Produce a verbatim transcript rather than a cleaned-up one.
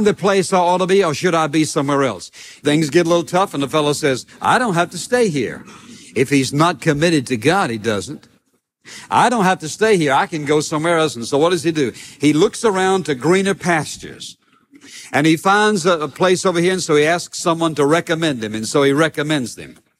the place I ought to be, or should I be somewhere else? Things get a little tough, and the fellow says, I don't have to stay here. If he's not committed to God, he doesn't. I don't have to stay here. I can go somewhere else. And so what does he do? He looks around to greener pastures. And he finds a, a place over here, and so he asks someone to recommend him, and so he recommends them.